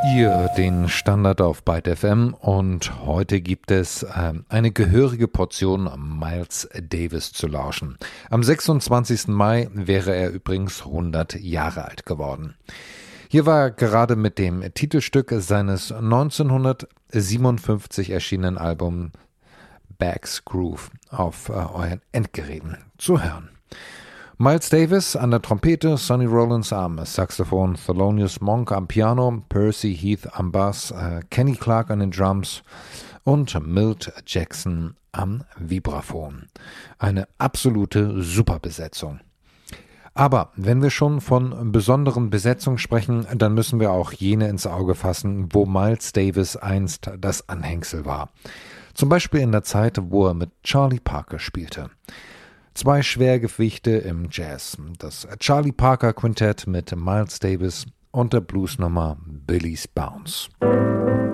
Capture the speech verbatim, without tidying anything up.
Ihr den Standard auf Byte F M und heute gibt es äh, eine gehörige Portion Miles Davis zu lauschen. Am sechsundzwanzigsten Mai wäre er übrigens hundert Jahre alt geworden. Hier war er gerade mit dem Titelstück seines neunzehnhundertsiebenundfünfzig erschienenen Albums Bags Groove auf äh, euren Endgeräten zu hören. Miles Davis an der Trompete, Sonny Rollins am Saxophon, Thelonious Monk am Piano, Percy Heath am Bass, äh, Kenny Clarke an den Drums und Milt Jackson am Vibraphon. Eine absolute Superbesetzung. Aber wenn wir schon von besonderen Besetzungen sprechen, dann müssen wir auch jene ins Auge fassen, wo Miles Davis einst das Anhängsel war. Zum Beispiel in der Zeit, wo er mit Charlie Parker spielte. Zwei Schwergewichte im Jazz, das Charlie Parker Quintett mit Miles Davis und der Bluesnummer Billy's Bounce.